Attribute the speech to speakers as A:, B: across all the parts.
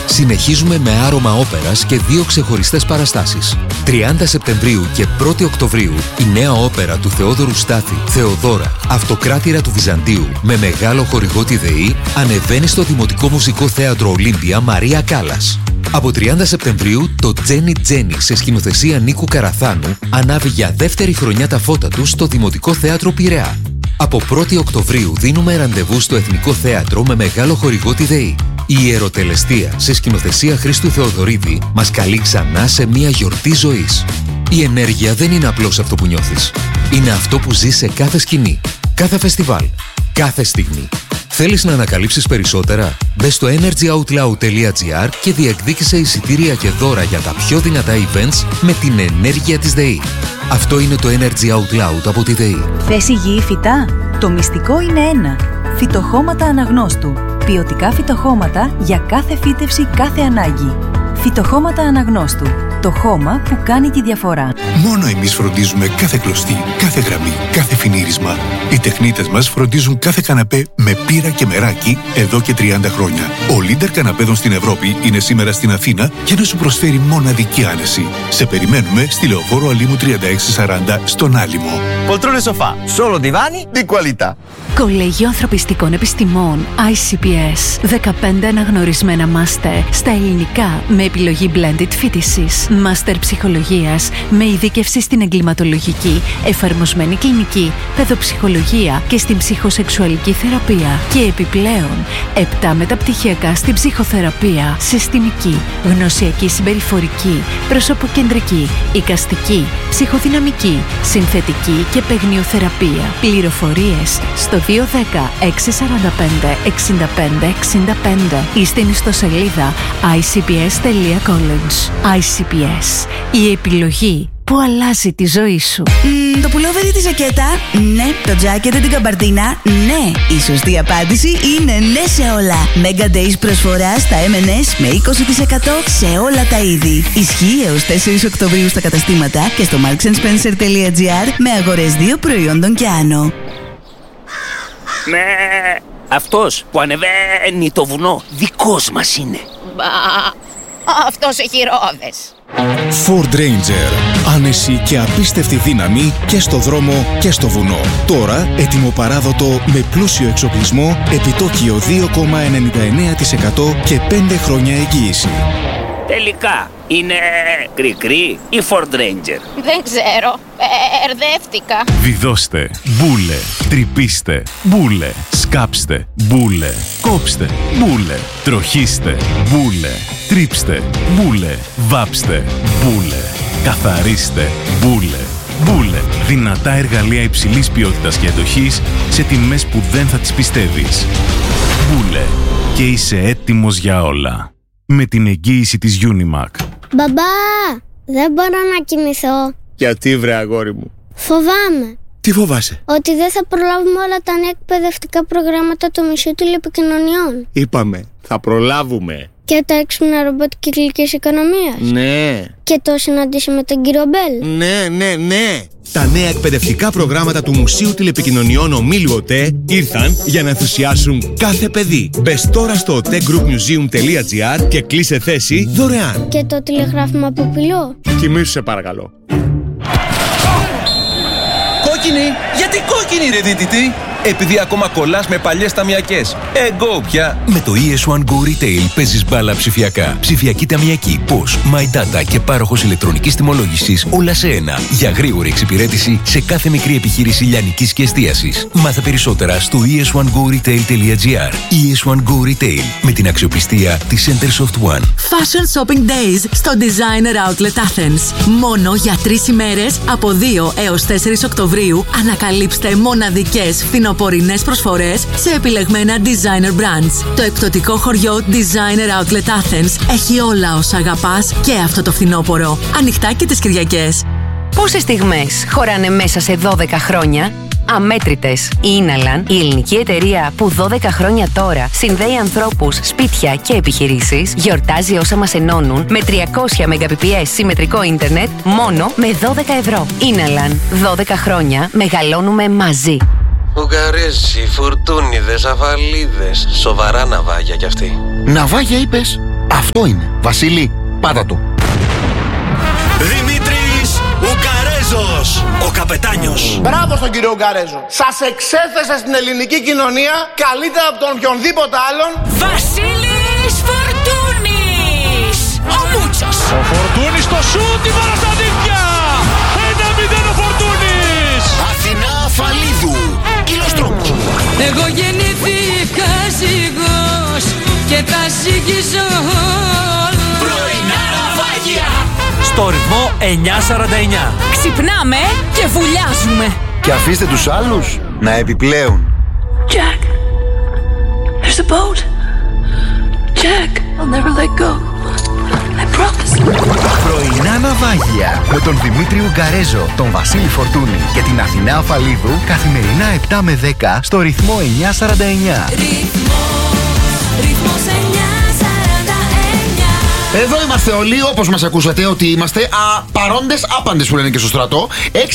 A: Συνεχίζουμε με άρωμα όπερας και 2 ξεχωριστές παραστάσεις. 30 Σεπτεμβρίου και 1η Οκτωβρίου η νέα όπερα του Θεόδωρου Στάθη, Θεοδώρα, Αυτοκράτηρα του Βυζαντίου, με μεγάλο χορηγό τη ΔΕΗ, ανεβαίνει στο Δημοτικό Μουσικό Θέατρο Ολύμπια Μαρία Κάλλας. Από 30 Σεπτεμβρίου το Τζένι Τζένι σε σκηνοθεσία Νίκου Καραθάνου ανάβει για δεύτερη χρονιά τα φώτα του στο Δημοτικό Θέατρο Πειραιά. Από 1η Οκτωβρίου δίνουμε ραντεβού στο Εθνικό Θέατρο με μεγάλο χορηγό τη ΔΕΗ. Η Ιεροτελεστία σε σκηνοθεσία Χρήστου Θεοδωρίδη μας καλεί ξανά σε μια γιορτή ζωής. Η ενέργεια δεν είναι απλώς αυτό που νιώθεις. Είναι αυτό που ζεις σε κάθε σκηνή, κάθε φεστιβάλ, κάθε στιγμή. Θέλεις να ανακαλύψεις περισσότερα? Μπες στο energyoutloud.gr και διεκδίκησε εισιτήρια και δώρα για τα πιο δυνατά events με την ενέργεια της ΔΕΗ. Αυτό είναι το Energy Out Loud από τη ΔΕΗ.
B: Θες υγιή φυτά? Το μυστικό είναι ένα. Φυτοχώματα Αναγνώστου. Ποιοτικά φυτοχώματα για κάθε φύτευση, κάθε ανάγκη. Φυτοχώματα Αναγνώστου. Το χώμα που κάνει τη διαφορά.
C: Μόνο εμείς φροντίζουμε κάθε κλωστή, κάθε γραμμή, κάθε φινίρισμα. Οι τεχνίτες μας φροντίζουν κάθε καναπέ με πύρα και μεράκι εδώ και 30 χρόνια. Ο leader καναπέδων στην Ευρώπη είναι σήμερα στην Αθήνα για να σου προσφέρει μοναδική άνεση. Σε περιμένουμε στη Λεωφόρο Αλήμου 3640 στον Άλυμο.
D: Poltrone sofà, solo divani di qualità.
E: Κολέγιο Ανθρωπιστικών Επιστημών ICPS. 15 αναγνωρισμένα μάστερ στα ελληνικά με επιλογή blended φοιτησης. Μάστερ ψυχολογίας με ειδίκευση στην εγκληματολογική, εφαρμοσμένη κλινική, παιδοψυχολογία και στην ψυχοσεξουαλική θεραπεία. Και επιπλέον 7 μεταπτυχιακά στην ψυχοθεραπεία, συστημική, γνωσιακή συμπεριφορική, προσωποκεντρική, εικαστική, ψυχοδυναμική, συνθετική και παιγνιοθεραπεία. Πληροφορίες στο 210 645 65 65 ή στην ιστοσελίδα icps.college. ICPS. Η επιλογή που αλλάζει τη ζωή σου.
F: Το πουλόβερ ή τη ζακέτα? Ναι. Το τζάκετ ή την καμπαρτίνα? Ναι. Η σωστή απάντηση είναι ναι σε όλα. Mega Days προσφορά στα M&S με 20% σε όλα τα είδη. Ισχύει έως 4 Οκτωβρίου στα καταστήματα και στο marksandspencer.gr με αγορές 2 προϊόντων και άνω.
G: Ναι, αυτός που ανεβαίνει το βουνό δικός μας είναι.
H: Μπα, αυτός έχει ρόδες.
I: Ford Ranger. Άνεση και απίστευτη δύναμη και στο δρόμο και στο βουνό. Τώρα έτοιμο παράδοτο με πλούσιο εξοπλισμό, επιτόκιο 2,99% και 5 χρόνια εγγύηση.
G: Τελικά, είναι κρικρή ή Ford Ranger?
H: Δεν ξέρω, ερδεύτηκα.
J: Βιδώστε, μπούλε, τρυπήστε, μπούλε, σκάψτε, μπούλε, κόψτε, μπούλε, τροχίστε, μπούλε, τρίψτε, μπούλε, βάψτε, μπούλε, καθαρίστε, μπούλε. Μπούλε, δυνατά εργαλεία υψηλής ποιότητας και αντοχής σε τιμές που δεν θα τις πιστεύεις. Μπούλε, και είσαι έτοιμος για όλα. Με την εγγύηση της Unimac.
K: Μπαμπά, δεν μπορώ να κοιμηθώ.
D: Γιατί βρε αγόρι μου?
K: Φοβάμαι.
D: Τι φοβάσαι?
K: Ότι δεν θα προλάβουμε όλα τα νέα εκπαιδευτικά προγράμματα του Μουσείου Τηλεπικοινωνιών.
D: Είπαμε, θα προλάβουμε.
K: Και τα έξυπνα ρομπότ κυκλικής οικονομίας.
D: Ναι.
K: Και το συναντήσει με τον κύριο Μπέλ.
D: Ναι. Τα νέα εκπαιδευτικά προγράμματα του Μουσείου Τηλεπικοινωνιών Ομίλου ΟΤΕ ήρθαν για να ενθουσιάσουν κάθε παιδί. Μπες τώρα στο otegroupmuseum.gr και κλείσε θέση δωρεάν.
K: Και το τηλεγράφημα από πυλό.
D: Κοιμήσου σε παρακαλώ.
L: Κόκκινη! Γιατί κόκκινη ρε δίτητη? Επειδή ακόμα κολλάς με παλιές ταμιακές. Εγώ πια! Με το ES1 Go Retail παίζεις μπάλα ψηφιακά. Ψηφιακή ταμιακή, POS, My Data και πάροχος ηλεκτρονικής τιμολόγησης, όλα σε ένα. Για γρήγορη εξυπηρέτηση σε κάθε μικρή επιχείρηση λιανικής και εστίασης. Μάθε περισσότερα στο es1goretail.gr. ES1 Go Retail, με την αξιοπιστία της Centersoft One.
E: Fashion Shopping Days στο Designer Outlet Athens. Μόνο για 3 ημέρες από 2 έως 4 Οκτωβρίου ανακαλύψτε μοναδικές φθινοπορεινές προσφορές σε επιλεγμένα designer brands. Το εκπτωτικό χωριό Designer Outlet Athens έχει όλα όσα αγαπάς και αυτό το φθινόπωρο. Ανοιχτά και τις Κυριακές.
M: Πόσες στιγμές χωράνε μέσα σε 12 χρόνια? Αμέτρητες. Η Inalan, η ελληνική εταιρεία που 12 χρόνια τώρα συνδέει ανθρώπους, σπίτια και επιχειρήσεις, γιορτάζει όσα μας ενώνουν με 300 Mbps συμμετρικό ίντερνετ μόνο με 12 ευρώ. Inalan. 12 χρόνια μεγαλώνουμε μαζί.
N: Ουγγαρέζοι, φουρτούνιδες, αφαλίδες. Σοβαρά ναυάγια κι αυτοί.
D: Ναυάγια είπες?
N: Αυτό είναι. Βασίλη, πάτα το.
O: Δημήτρης Ουγγαρέζος, ο καπετάνιος.
P: Μπράβο στον κύριο Ουγγαρέζο. Σας εξέθεσε στην ελληνική κοινωνία καλύτερα από τον οποιονδήποτε άλλον.
Q: Βασίλης Φορτούνης, ο Μούτσος.
R: Ο Φορτούνης στο σούτ, η μπάλα στα δίχτυα. 1-0 ο Φορτούνης.
O: Αθηνά Φαλίδου, Κιλοστρόπου.
Q: Εγώ γεννήθηκα ζυγός και τα ζυγίζω όλα.
O: Πρωινά ναυάγια.
S: Στο ρυθμό 949.
Q: Ξυπνάμε και βουλιάζουμε.
N: Και αφήστε τους άλλους να επιπλέουν.
Q: Jack, there's a boat. Jack, I'll never let go. I promise.
I: Πρωινά ναυάγια με τον Δημήτρη Ουγγαρέζο, τον Βασίλη Φορτούνη και την Αθηνά Φαλίδου καθημερινά 7 με 10 στο ρυθμό 949.
Q: Ρυθμός 949.
N: Εδώ είμαστε όλοι, όπως μας ακούσατε ότι είμαστε παρόντες άπαντες που λένε και στο στρατό.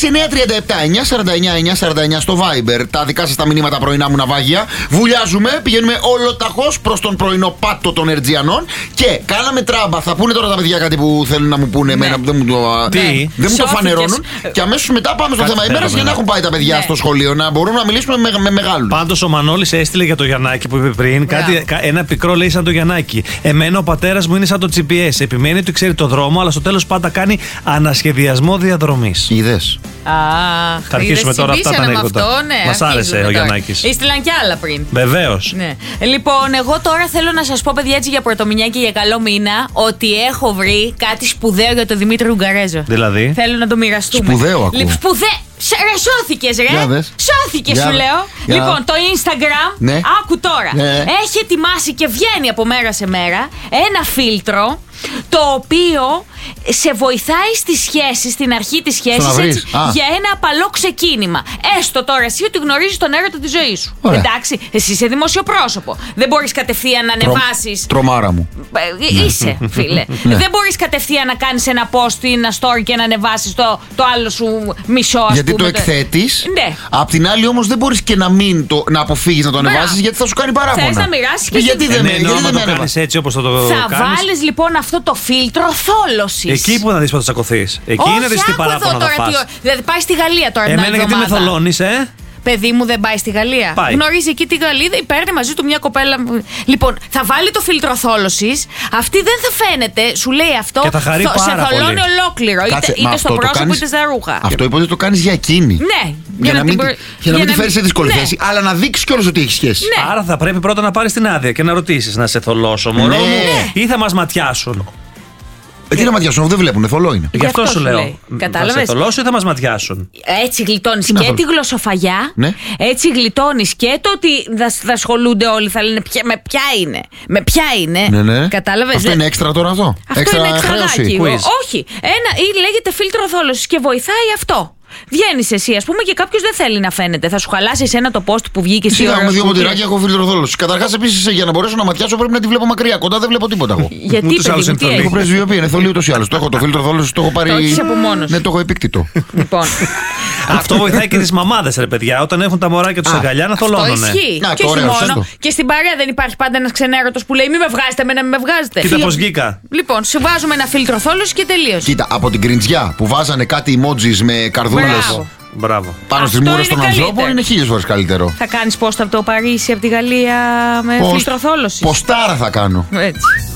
N: 6937-949-949 στο Viber. Τα δικά σας τα μηνύματα πρωινά μου ναυάγια. Βουλιάζουμε, πηγαίνουμε ολοταχώς προς τον πρωινό πάτο των Ερτζιανών. Και κάναμε τράμπα. Θα πούνε τώρα τα παιδιά κάτι που θέλουν να μου πούνε εμένα που δεν μου το φανερώνουν. Και αμέσως μετά πάμε στο θέμα ημέρας για να έχουν πάει τα παιδιά στο σχολείο. Να μπορούμε να μιλήσουμε με μεγάλους.
T: Πάντως ο Μανώλης έστειλε για το Γιαννάκη που είπε πριν ένα πικρό, λέει, σαν το Γιαννάκη. Εμένα ο πατέρας μου είναι σαν το GPS. Επιμένει ότι ξέρει το δρόμο, αλλά στο τέλος πάντα κάνει ανασχεδιασμό διαδρομής.
N: Είδες.
T: Θα αρχίσουμε τώρα αυτά τα ανέκδοτα.
N: Ναι,
T: μας άρεσε ο Γιαννάκης.
N: Έστειλαν κι άλλα πριν.
T: Βεβαίως.
N: Ναι. Λοιπόν, εγώ τώρα θέλω να σας πω, παιδιά, έτσι για πρωτομηνιά και για καλό μήνα, ότι έχω βρει κάτι σπουδαίο για τον Δημήτρη Ουγγαρέζο.
T: Δηλαδή.
N: Θέλω να το μοιραστούμε. Σπουδαίο ακούω. Ρε, σώθηκες ρε. Σώθηκες σου λέω. Λοιπόν, το Instagram, άκου τώρα, έχει ετοιμάσει και βγαίνει από μέρα σε μέρα ένα φίλτρο το οποίο σε βοηθάει στη σχέση, στην αρχή της σχέσης, έτσι, για ένα απαλό ξεκίνημα. Έστω τώρα εσύ ότι γνωρίζεις τον έρωτα της ζωής σου. Εντάξει, εσύ είσαι δημοσιοπρόσωπο. Δεν μπορείς κατευθείαν να ανεβάσεις. Τρομάρα μου. Είσαι, φίλε. Δεν μπορείς κατευθείαν να κάνεις ένα post ή ένα story και να ανεβάσεις το άλλο σου μισό, ας γιατί πούμε. Το εκθέτεις. Ναι. Απ' την άλλη όμως δεν μπορείς και να αποφύγεις να το ανεβάσεις, γιατί θα σου κάνει παράπονα. Θες να μοιράσεις και
T: γιατί δεν το κάνεις έτσι όπως θα το κάνεις.
N: Θα βάλεις λοιπόν αυτό το φίλτρο θόλωσης.
T: Εκεί που να δεις πότε τσακωθείς. Εκεί είναι να δεις τι παράπονα θα φας.
N: Δηλαδή πάει στη Γαλλία τώρα την άλλη εβδομάδα.
T: Εμένα γιατί με θολώνεις,
N: Παιδί μου δεν πάει στη Γαλλία.
T: Πάει.
N: Γνωρίζει εκεί τη Γαλλίδα, παίρνει μαζί του μια κοπέλα. Λοιπόν, θα βάλει το φίλτρο θόλωσης. Αυτή δεν θα φαίνεται, σου λέει αυτό.
T: Και θα χαρεί
N: σε θολώνει ολόκληρο. Είτε στο πρόσωπο είτε στα ρούχα. Αυτό είπατε το
T: κάνεις
N: για εκείνη. Ναι.
T: Για
N: να μην τη φέρεις σε δύσκολη θέση, αλλά να δείξεις κιόλας ότι έχει σχέση.
T: Άρα θα πρέπει πρώτα να πάρεις την άδεια και να ρωτήσεις, να σε θολώσω, μωρό μου, ή θα μας ματιάσουν.
N: Τι να ματιάσουν, δεν βλέπουν, θολό είναι.
T: Γι' αυτό σου λέω.
N: Κατάλαβες.
T: Θα σε θολώσω ή θα μας ματιάσουν.
N: Έτσι γλιτώνεις και τη γλωσσοφαγιά, έτσι γλιτώνεις και το ότι θα ασχολούνται όλοι, θα λένε με ποια είναι. Με ποια είναι. Ναι. Κατάλαβες. Αυτό είναι έξτρα τώρα αυτό. Αυτό είναι εξτραδάκι. Όχι. Ή λέγεται φίλτρο θόλωσης και βοηθάει αυτό. Βγαίνεις εσύ, ας πούμε, και κάποιος δεν θέλει να φαίνεται. Θα σου χαλάσει εσένα το post που βγήκε στη ώρα. Σιγά, με δύο μοντιράκια έχω φίλτρο θόλωσης. Καταρχάς, επίσης, για να μπορέσω να ματιάσω πρέπει να τη βλέπω μακριά. Κοντά δεν βλέπω τίποτα εγώ. Γιατί παιδί μου, έχω πρεσβειοποιεί, είναι θολή ούτως ή άλλως. Το έχω το φίλτρο θόλωσης, το έχω πάρει. Το έχεις από μόνος. Ναι, το έχω επίκτητο. Λοιπόν.
T: Αυτό βοηθάει και τις μαμάδες, ρε παιδιά, όταν έχουν τα μωράκια τους αγκαλιά να θολώνουνε.
N: Αυτό ισχύει. Και όχι μόνο. Και στην παρέα δεν υπάρχει πάντα ένας ξενέρωτος που λέει μη με βγάζετε, εμένα μη με βγάζετε.
T: Κοίτα πώς βγήκα.
N: Λοιπόν, σου βάζουμε ένα φίλτρο θόλωσης και τελείωσε. Κοίτα, από την κριντζιά που βάζανε κάτι emojis με καρδούλες.
T: Μπράβο.
N: Πάνω στις μούρες των ανθρώπων είναι 1000 φορές καλύτερο. Θα κάνεις post από το Παρίσι, από τη Γαλλία με φίλτρο θόλωσης. Ποστάρα θα κάνω. Έτσι.